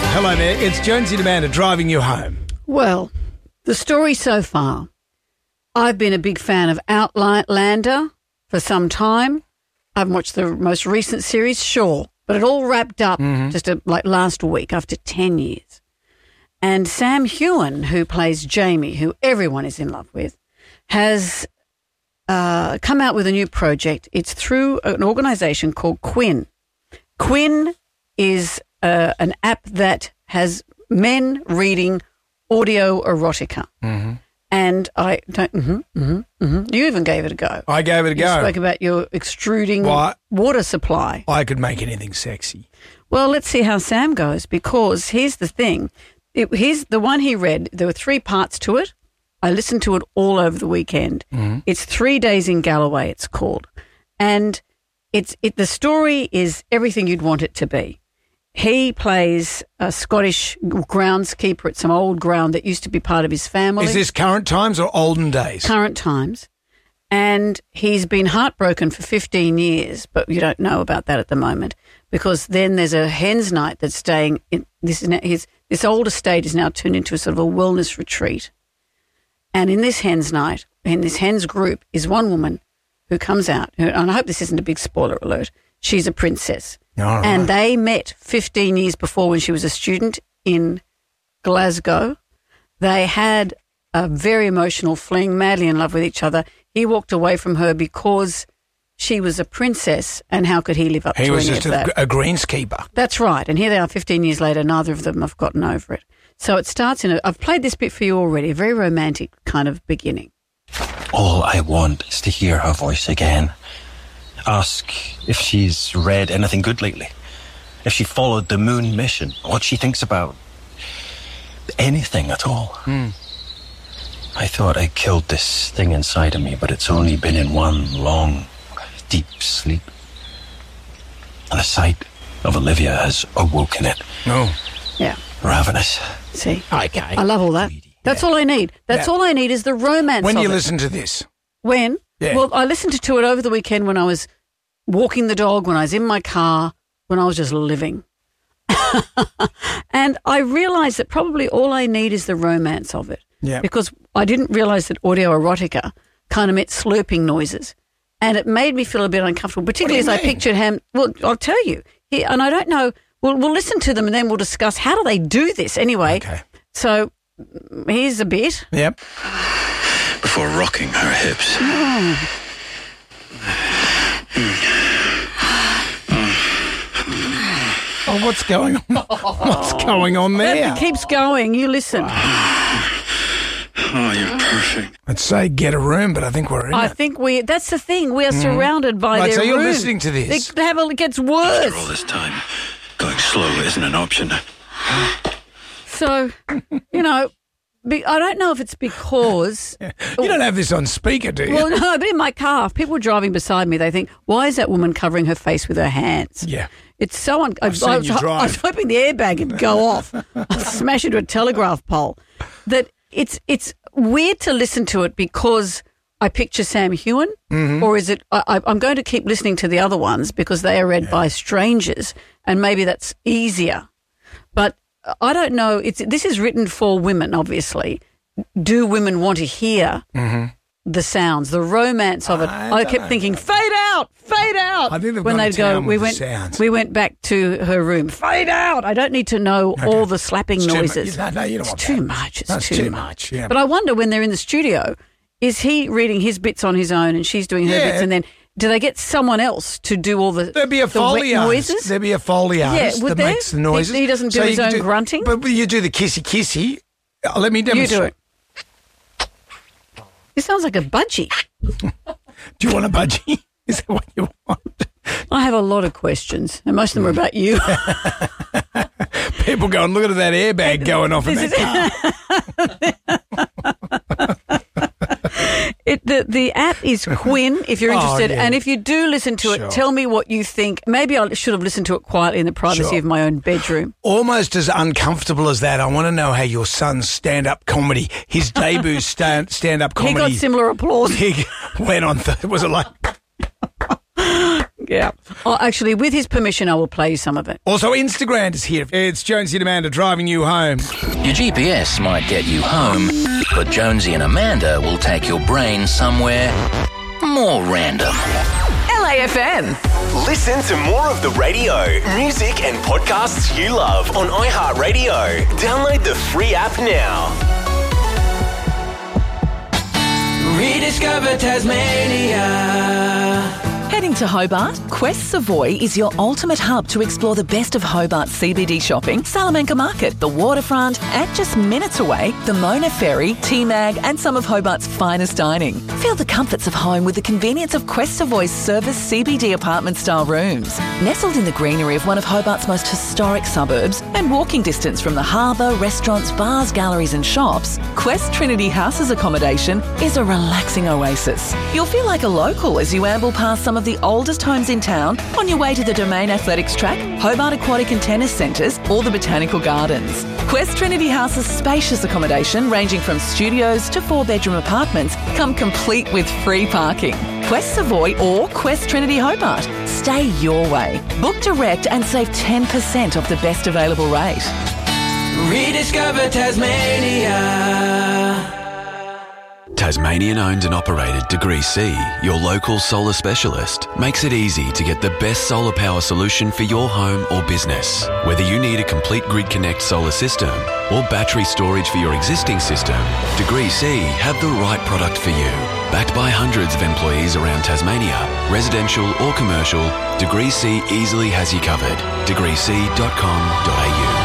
Hello there, it's Jonesy and Amanda driving you home. Well, the story so far, I've been a big fan of Outlander for some time. I've watched the most recent series, sure, but it all wrapped up like last week after 10 years. And Sam Heughan, who plays Jamie, who everyone is in love with, has come out with a new project. It's through an organisation called Quinn. Quinn is an app that has men reading audio erotica. Mm-hmm. And I don't, you even gave it a go. I gave it a go. You spoke about your extruding water supply. I could make anything sexy. Well, let's see how Sam goes, because here's the thing. Here's the one he read. There were 3 parts to it. I listened to it all over the weekend. Mm-hmm. It's 3 Days in Galloway, it's called. And the story is everything you'd want it to be. He plays a Scottish groundskeeper at some old ground that used to be part of his family. Is this current times or olden days? Current times. And he's been heartbroken for 15 years, but you don't know about that at the moment, because then there's a hen's night that's staying in this old estate is now turned into a sort of a wellness retreat. And in this hen's night, in this hen's group, is one woman who comes out, and I hope this isn't a big spoiler alert, she's a princess. Right. And they met 15 years before when she was a student in Glasgow. They had a very emotional fling, madly in love with each other. He walked away from her because she was a princess, and how could he live up to any of that? He was just a greenskeeper. That's right. And here they are 15 years later, neither of them have gotten over it. So it starts I've played this bit for you already, a very romantic kind of beginning. All I want is to hear her voice again. Ask if she's read anything good lately, if she followed the moon mission, what she thinks about anything at all. I thought I killed this thing inside of me, but it's only been in one long, deep sleep. And the sight of Olivia has awoken it. Oh. Yeah. Ravenous. See? Okay. I love all that. That's all I need. That's all I need is the romance When of do you it. listen to this? When? Yeah. Well, I listened to it over the weekend when I was walking the dog, when I was in my car, when I was just living. And I realised that probably all I need is the romance of it. Yeah. Because I didn't realise that audio erotica kind of meant slurping noises. And it made me feel a bit uncomfortable, particularly as I pictured him. Well, I'll tell you. And I don't know. We'll listen to them and then we'll discuss how do they do this anyway. Okay. So here's a bit. Yep. Before rocking her hips. Oh, what's going on? What's going on there? It keeps going. You listen. Oh, you're perfect. I'd say get a room, but I think we're in I it. think that's the thing. We are surrounded by Right, their so you're room. listening to this. It gets After all worse. this time, going slow isn't an option. So, I don't know if it's because... You don't have this on speaker, do you? Well, no, but in my car, if people are driving beside me, they think, why is that woman covering her face with her hands? Yeah. It's so... I've seen you drive. I was hoping the airbag would go off. I'd smash into a telegraph pole. That it's weird to listen to it because I picture Sam Heughan, or is it... I'm going to keep listening to the other ones because they are read by strangers, and maybe that's easier. But I don't know. This is written for women, obviously. Do women want to hear the sounds, the romance of it? I kept thinking, fade out. I think they've when gone they'd to go, town with the sounds. we went back to her room. Fade out. I don't need to know all the slapping noises. No, you don't want It's too that. much. That's too much. Yeah. But I wonder when they're in the studio, is he reading his bits on his own and she's doing her bits, and then do they get someone else to do all the There'd be a Foley wet artist. noises? There'd be a Foley artist would that there? makes the noises. He doesn't do his you own grunting? But you do the kissy. Let me You demonstrate. do it. It sounds like a budgie. Do you want a budgie? Is that what you want? I have a lot of questions, and most of them are about you. People going, look at that airbag going off in that car. The app is Quinn, if you're interested. yeah. And if you do listen to it, Sure. tell me what you think. Maybe I should have listened to it quietly in the privacy Sure. of my own bedroom. Almost as uncomfortable as that, I want to know how your son's stand-up comedy, his debut stand-up comedy. He got similar applause. He went on. Was it like... Yeah. Oh, actually, with his permission, I will play you some of it. Also, Instagram is here. It's Jonesy and Amanda driving you home. Your GPS might get you home, but Jonesy and Amanda will take your brain somewhere more random. LAFM. Listen to more of the radio, music and podcasts you love on iHeartRadio. Download the free app now. Rediscover Tasmania. Heading to Hobart? Quest Savoy is your ultimate hub to explore the best of Hobart CBD shopping, Salamanca Market, the waterfront, and just minutes away, the Mona Ferry, T-Mag, and some of Hobart's finest dining. Feel the comforts of home with the convenience of Quest Savoy's service CBD apartment-style rooms. Nestled in the greenery of one of Hobart's most historic suburbs and walking distance from the harbour, restaurants, bars, galleries and shops, Quest Trinity House's accommodation is a relaxing oasis. You'll feel like a local as you amble past some of the oldest homes in town on your way to the Domain Athletics Track, Hobart Aquatic and Tennis Centres or the Botanical Gardens. Quest Trinity House's spacious accommodation ranging from studios to 4-bedroom apartments come complete with free parking. Quest Savoy or Quest Trinity Hobart. Stay your way. Book direct and save 10% off the best available rate. Rediscover Tasmania. Tasmanian owned and operated Degree C, your local solar specialist, makes it easy to get the best solar power solution for your home or business. Whether you need a complete Grid Connect solar system or battery storage for your existing system, Degree C have the right product for you. Backed by hundreds of employees around Tasmania, residential or commercial, Degree C easily has you covered. degreec.com.au.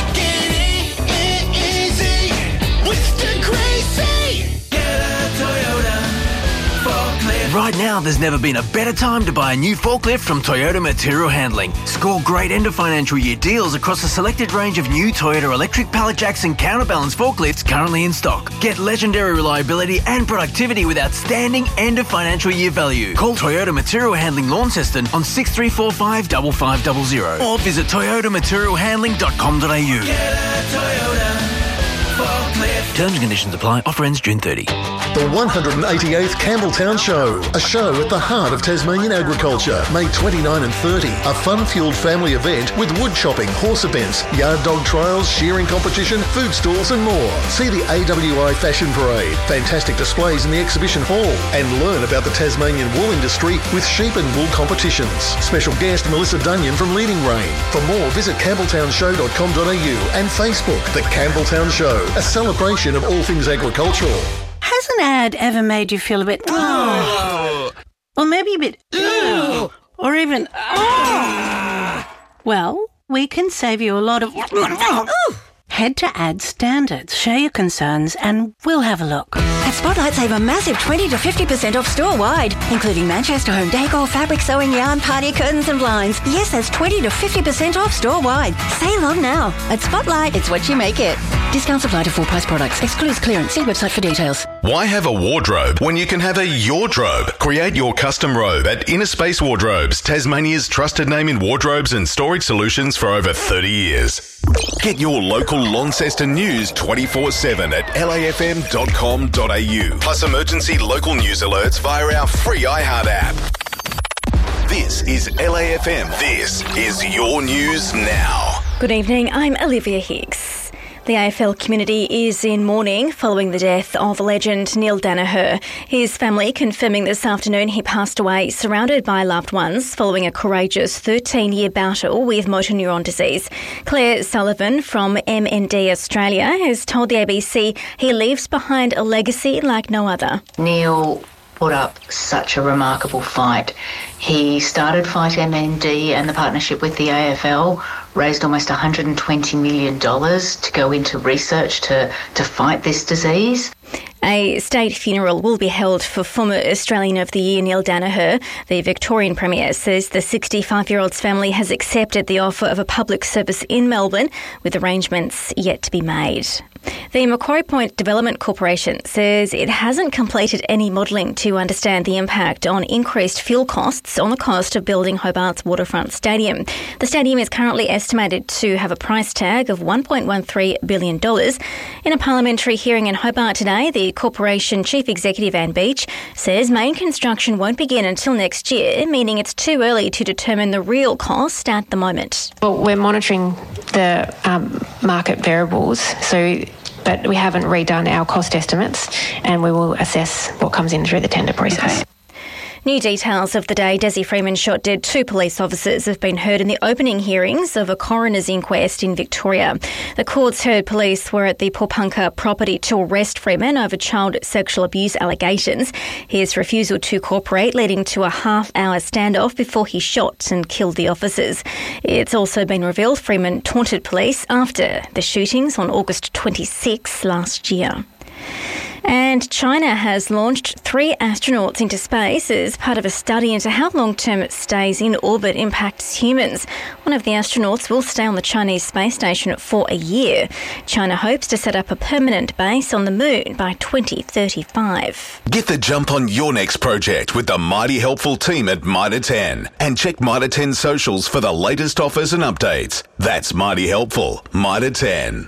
Right now, there's never been a better time to buy a new forklift from Toyota Material Handling. Score great end of financial year deals across a selected range of new Toyota electric pallet jacks and counterbalance forklifts currently in stock. Get legendary reliability and productivity with outstanding end of financial year value. Call Toyota Material Handling Launceston on 6345 5500 or visit toyotamaterialhandling.com.au. Get a Toyota forklift. Terms and conditions apply. Offer ends June 30. The 188th Campbelltown Show, a show at the heart of Tasmanian agriculture, May 29 and 30, a fun-fueled family event with wood chopping, horse events, yard dog trials, shearing competition, food stalls and more. See the AWI Fashion Parade, fantastic displays in the exhibition hall, and learn about the Tasmanian wool industry with sheep and wool competitions. Special guest Melissa Dunyan from Leading Rein. For more, visit campbelltownshow.com.au and Facebook, The Campbelltown Show, a celebration of all things agricultural. Has an ad ever made you feel a bit, or maybe a bit, or even, well, we can save you a lot of, Head to Ad Standards, share your concerns, and we'll have a look. At Spotlight, save a massive 20 to 50% off store-wide, including Manchester home decor, fabric sewing, yarn, party curtains and blinds. Yes, that's 20 to 50% off store-wide. Save on now. At Spotlight, it's what you make it. Discounts apply to full-price products. Excludes clearance. See website for details. Why have a wardrobe when you can have a Yordrobe? Create your custom robe at Inner Space Wardrobes, Tasmania's trusted name in wardrobes and storage solutions for over 30 years. Get your local Launceston news 24/7 at lafm.com.au. Plus emergency local news alerts via our free iHeart app. This is LAFM. This is your news now. Good evening, I'm Olivia Hicks. The AFL community is in mourning following the death of legend Neil Danaher. His family confirming this afternoon he passed away surrounded by loved ones following a courageous 13-year battle with motor neuron disease. Claire Sullivan from MND Australia has told the ABC he leaves behind a legacy like no other. Neil put up such a remarkable fight. He started Fight MND and the partnership with the AFL, raised almost $120 million to go into research to fight this disease. A state funeral will be held for former Australian of the Year Neil Danaher. The Victorian Premier says the 65-year-old's family has accepted the offer of a public service in Melbourne, with arrangements yet to be made. The Macquarie Point Development Corporation says it hasn't completed any modelling to understand the impact on increased fuel costs on the cost of building Hobart's waterfront stadium. The stadium is currently estimated to have a price tag of $1.13 billion. In a parliamentary hearing in Hobart today, the corporation chief executive Anne Beach says main construction won't begin until next year, meaning it's too early to determine the real cost at the moment. Well, we're monitoring the market variables, but we haven't redone our cost estimates, and we will assess what comes in through the tender process. New details of the day Desi Freeman shot dead 2 police officers have been heard in the opening hearings of a coroner's inquest in Victoria. The courts heard police were at the Popunka property to arrest Freeman over child sexual abuse allegations. His refusal to cooperate leading to a half-hour standoff before he shot and killed the officers. It's also been revealed Freeman taunted police after the shootings on August 26 last year. And China has launched 3 astronauts into space as part of a study into how long-term stays in orbit impacts humans. One of the astronauts will stay on the Chinese space station for a year. China hopes to set up a permanent base on the moon by 2035. Get the jump on your next project with the Mighty Helpful team at Mitre 10. And check Mitre 10 socials for the latest offers and updates. That's Mighty Helpful, Mitre 10.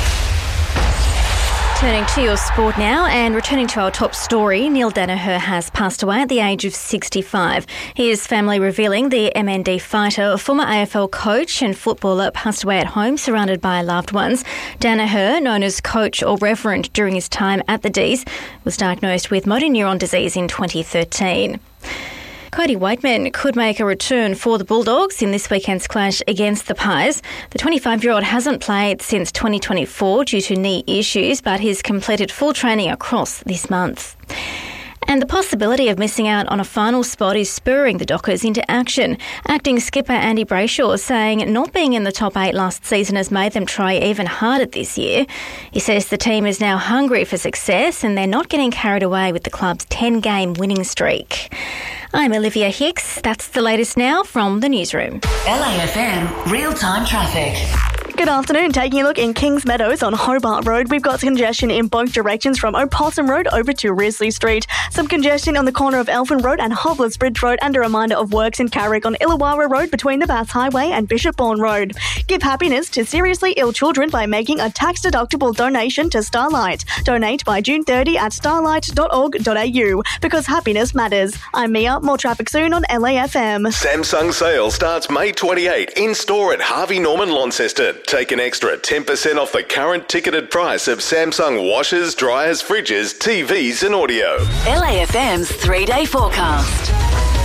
Turning to your sport now and returning to our top story, Neil Danaher has passed away at the age of 65. His family revealing the MND fighter, a former AFL coach and footballer, passed away at home surrounded by loved ones. Danaher, known as Coach or Reverend during his time at the D's, was diagnosed with motor neuron disease in 2013. Cody Whiteman could make a return for the Bulldogs in this weekend's clash against the Pies. The 25-year-old hasn't played since 2024 due to knee issues, but he's completed full training across this month. And the possibility of missing out on a final spot is spurring the Dockers into action. Acting skipper Andy Brayshaw saying not being in the top 8 last season has made them try even harder this year. He says the team is now hungry for success and they're not getting carried away with the club's 10-game winning streak. I'm Olivia Hicks. That's the latest now from the newsroom. LAFM real-time traffic. Good afternoon. Taking a look in Kings Meadows on Hobart Road, we've got congestion in both directions from Opossum Road over to Risley Street. Some congestion on the corner of Elfin Road and Hobblers Bridge Road, and a reminder of works in Carrick on Illawarra Road between the Bass Highway and Bishop Bourne Road. Give happiness to seriously ill children by making a tax-deductible donation to Starlight. Donate by June 30 at starlight.org.au because happiness matters. I'm Mia. More traffic soon on LAFM. Samsung sale starts May 28 in store at Harvey Norman Launceston. Take an extra 10% off the current ticketed price of Samsung washers, dryers, fridges, TVs and audio. LAFM's 3-day forecast.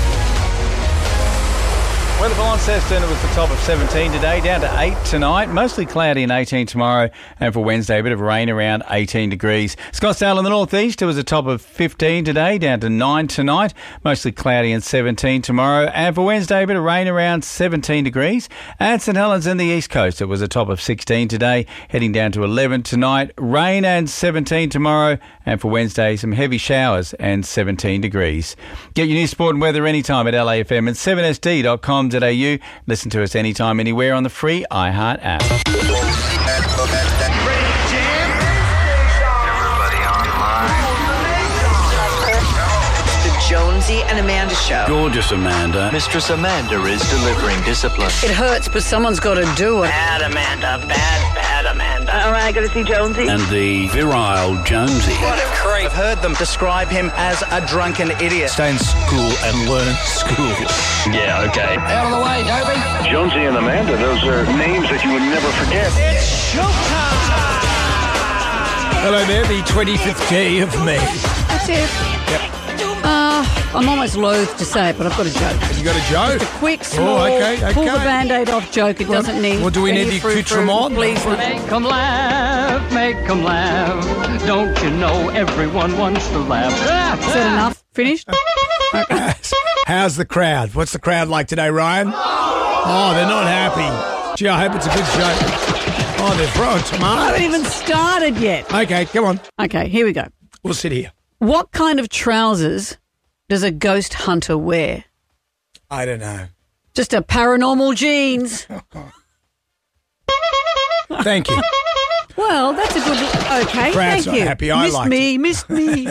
Weather for Launceston, it was the top of 17 today, down to 8 tonight. Mostly cloudy and 18 tomorrow. And for Wednesday, a bit of rain around 18 degrees. Scottsdale in the northeast, it was a top of 15 today, down to 9 tonight. Mostly cloudy and 17 tomorrow. And for Wednesday, a bit of rain around 17 degrees. And St Helens in the east coast, it was a top of 16 today, heading down to 11 tonight. Rain and 17 tomorrow. And for Wednesday, some heavy showers and 17 degrees. Get your news, sport and weather anytime at LAFM and 7sd.com. Listen to us anytime, anywhere on the free iHeart app. The Jonesy and Amanda Show. Gorgeous Amanda. Mistress Amanda is delivering discipline. It hurts, but someone's got to do it. Bad Amanda. Bad Amanda. All right, got to see Jonesy. And the virile Jonesy. What a creep. I've heard them describe him as a drunken idiot. Stay in school and learn school. Yeah, okay. Out of the way, Dobie. Jonesy and Amanda, those are names that you would never forget. It's showtime. Hello there, the 25th day of May. That's it. Yep. I'm almost loath to say it, but I've got a joke. You got a joke? Just a quick, small, pull the Band-Aid off joke. It doesn't need... Well, do we need the accoutrement? Please. Make 'em laugh, make 'em laugh. Don't you know everyone wants to laugh? Is that enough? Finished? Okay. How's the crowd? What's the crowd like today, Ryan? Oh, they're not happy. Gee, I hope it's a good joke. Oh, they're throwing tomatoes. I haven't even started yet. Okay, come on. Okay, here we go. We'll sit here. What kind of trousers does a ghost hunter wear? I don't know. Just a paranormal jeans. Thank you. Well, that's a good... Okay, Brad's thank you. not happy. I liked it. Missed me.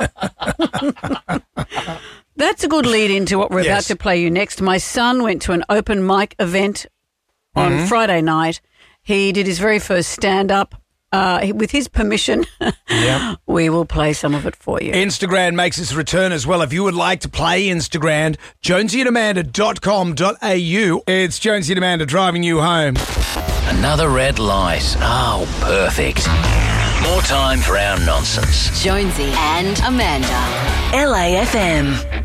That's a good lead into what we're about to play you next. My son went to an open mic event on Friday night. He did his very first stand-up. With his permission, we will play some of it for you. Instagram makes its return as well. If you would like to play Instagram, jonesyandamanda.com.au. It's Jonesy and Amanda driving you home. Another red light. Oh, perfect. More time for our nonsense. Jonesy and Amanda. LAFM.